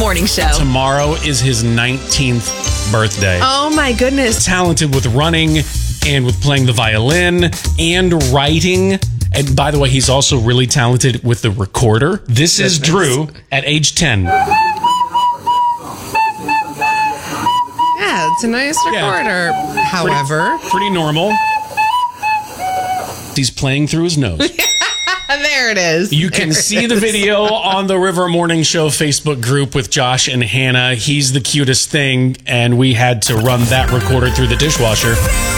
Morning Show. Tomorrow is his 19th birthday. Oh my goodness. Talented with running and with playing the violin and writing. And by the way, he's also really talented with the recorder. This is Drew at age 10. Yeah, it's a nice recorder. However, Pretty normal. He's playing through his nose. there it is. You can see the video on the River Morning Show Facebook group with Josh and Hannah. He's the cutest thing, and we had to run that recorder through the dishwasher.